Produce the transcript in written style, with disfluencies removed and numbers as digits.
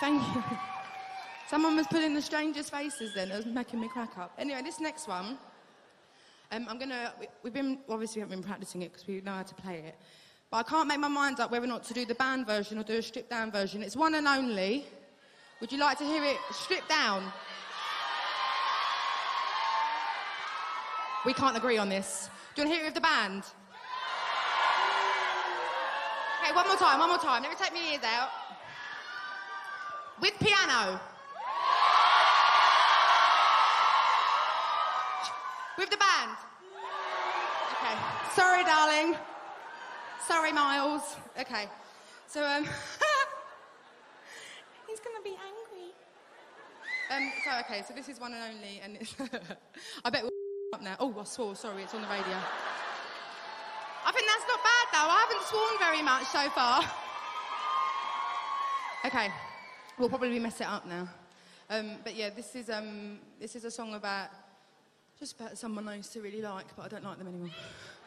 Thank you. Someone was putting the strangest faces then. It was making me crack up. Anyway, this next one, we haven't been practicing it because we know how to play it. But I can't make my mind up whether or not to do the band version or do a stripped down version. It's one and only. Would you like to hear it stripped down? We can't agree on this. Do you want to hear it with the band? Okay, one more time. Let me take my ears out. With piano. With the band. Okay. Sorry, darling. Sorry, Miles. Okay. So, he's going to be angry. So this is one and only, and it's I bet we're up now. Oh, I swore, sorry, it's on the radio. I think that's not bad, though. I haven't sworn very much so far. Okay. We'll probably mess it up now. But yeah, this is a song about someone I used to really like, but I don't like them anymore.